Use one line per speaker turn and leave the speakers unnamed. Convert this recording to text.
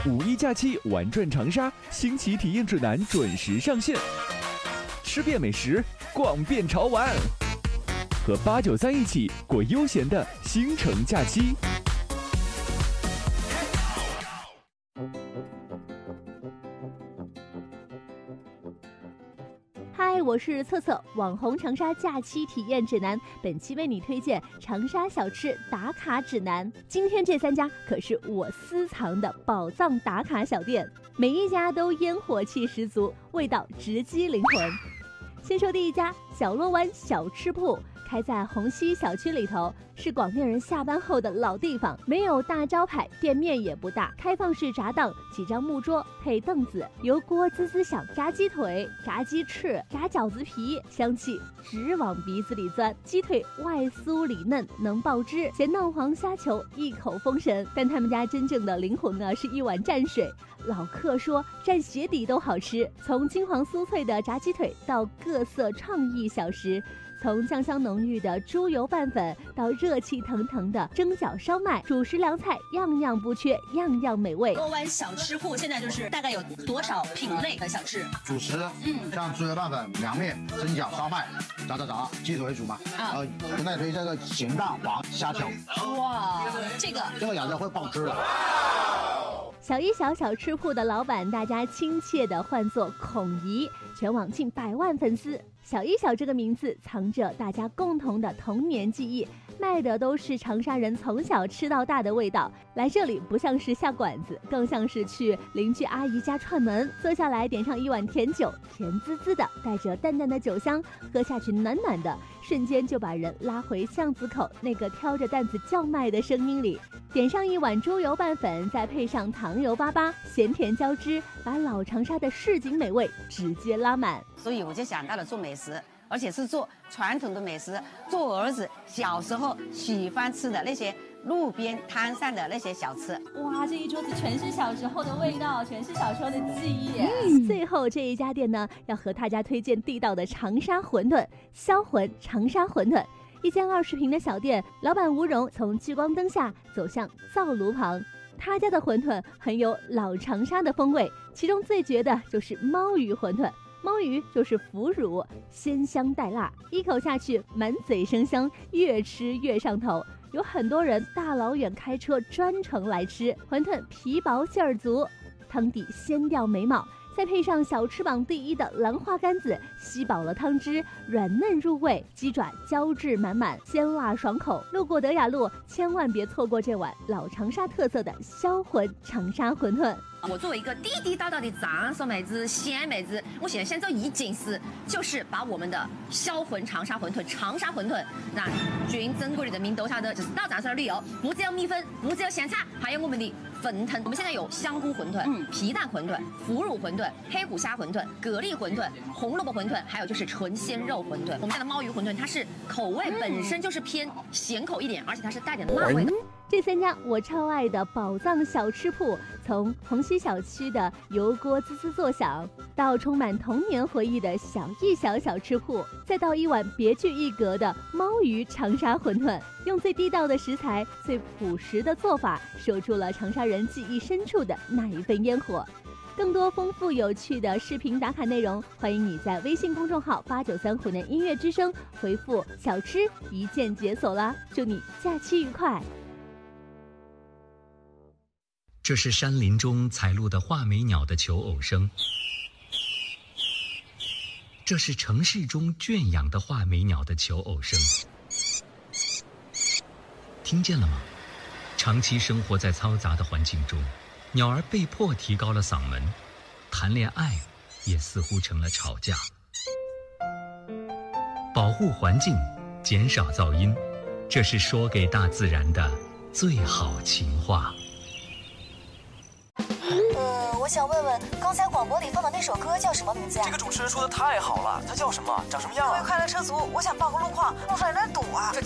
五一假期玩转长沙，新奇体验指南准时上线，吃遍美食，逛遍潮玩，和893一起过悠闲的新城假期。
嗨，我是策策，网红长沙假期体验指南。本期为你推荐长沙小吃打卡指南。今天这3家可是我私藏的宝藏打卡小店，每一家都烟火气十足，味道直击灵魂。先说第一家小洛湾小吃铺，开在虹溪小区里头，是广电人下班后的老地方，没有大招牌，店面也不大，开放式闸档，几张木桌配凳子，油锅滋滋响，炸鸡腿、炸鸡翅、炸饺子皮，香气直往鼻子里钻。鸡腿外酥里嫩，能爆汁，咸蛋黄虾球一口封神。但他们家真正的灵魂呢，是一碗蘸水。老客说蘸鞋底都好吃，从金黄酥脆的炸鸡腿到各色创意小食，从酱香浓郁的猪油拌粉到热气腾腾的蒸饺烧麦，主食凉菜样样不缺，样样美味。
洛湾小吃铺现在就是大概有多少品类的小吃？
主食，像猪油拌粉、凉面、蒸饺、烧麦，炸，鸡腿为主嘛。现在推这个咸蛋黄虾球。
哇，这个
咬着会爆汁的。
小一小小吃铺的老板，大家亲切地唤作孔姨，全网近100万粉丝。小一小这个名字藏着大家共同的童年记忆，卖的都是长沙人从小吃到大的味道。来这里不像是下馆子，更像是去邻居阿姨家串门。坐下来点上一碗甜酒，甜滋滋的，带着淡淡的酒香，喝下去暖暖的，瞬间就把人拉回巷子口那个挑着担子叫卖的声音里。点上一碗猪油拌粉，再配上糖油粑粑，咸甜交织，把老长沙的市井美味直接拉满。
所以我就想到了做美食，而且是做传统的美食，做儿子小时候喜欢吃的那些路边摊上的那些小吃。
哇，这一桌子全是小时候的味道，全是小时候的记忆。
最后这一家店呢，要和大家推荐地道的长沙馄饨，销魂长沙馄饨。一间20平的小店，老板吴荣从聚光灯下走向灶炉旁。他家的馄饨很有老长沙的风味，其中最绝的就是猫鱼馄饨。猫鱼就是腐乳，鲜香带辣，一口下去满嘴生香，越吃越上头。有很多人大老远开车专程来吃。馄饨皮薄馅儿足，汤底鲜调美貌，再配上小吃榜第1的兰花干子，吸饱了汤汁，软嫩入味，鸡爪胶质满满，鲜辣爽口。路过德雅路，千万别错过这碗老长沙特色的销魂长沙馄饨。
我作为一个地地道道的长沙妹子、西安妹子，我现在想做一件事，就是把我们的销魂长沙馄饨、长沙馄饨，那全中国人民都晓得，就是到长沙旅游，不只有米粉，不只有香菜，还有我们的粉腾。我们现在有香菇馄饨、皮蛋馄饨、腐乳馄饨、黑虎虾馄饨、蛤蜊馄饨、红萝卜馄饨，还有就是纯鲜肉馄饨。我们家的猫鱼馄饨，它是口味本身就是偏咸口一点，而且它是带点辣味的。
这3家我超爱的宝藏小吃铺，从虹溪小区的油锅滋滋作响，到充满童年回忆的小一小小吃铺，再到一碗别具一格的猫鱼长沙馄饨，用最地道的食材、最朴实的做法，守住了长沙人记忆深处的那一份烟火。更多丰富有趣的视频打卡内容，欢迎你在微信公众号893湖南音乐之声回复小吃一键解锁啦！祝你假期愉快。
这是山林中采录的画眉鸟的求偶声，这是城市中圈养的画眉鸟的求偶声。听见了吗？长期生活在嘈杂的环境中，鸟儿被迫提高了嗓门，谈恋爱也似乎成了吵架。保护环境，减少噪音，这是说给大自然的最好情话。
我想问问，刚才广播里放的那首歌叫什么名字呀？
这个主持人说的太好了，它叫什么？长什么样啊？
各位快乐车族，我想报个路况，路上有点堵啊。